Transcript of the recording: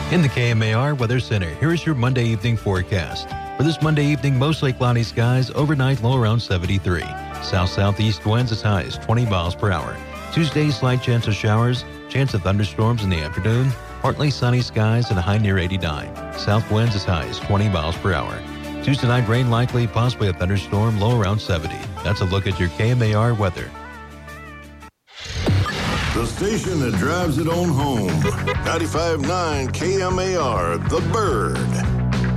In the KMAR Weather Center, here's your Monday evening forecast. For this Monday evening, mostly cloudy skies, overnight low around 73. South-southeast winds as high as 20 miles per hour. Tuesday, slight chance of showers, chance of thunderstorms in the afternoon, partly sunny skies and a high near 89. South winds as high as 20 miles per hour. Tuesday night rain likely, possibly a thunderstorm, low around 70. That's a look at your KMAR weather. The station that drives it on home. 95.9 KMAR, The Bird.